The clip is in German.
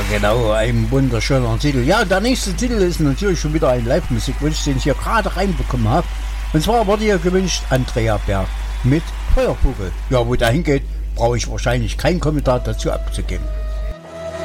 genau, ein wunderschöner Titel. Ja, der nächste Titel ist natürlich schon wieder ein Live-Musikwunsch, den ich hier gerade reinbekommen habe. Und zwar wurde hier gewünscht Andrea Berg mit Feuervogel. Ja, wo der hingeht, brauche ich wahrscheinlich keinen Kommentar dazu abzugeben.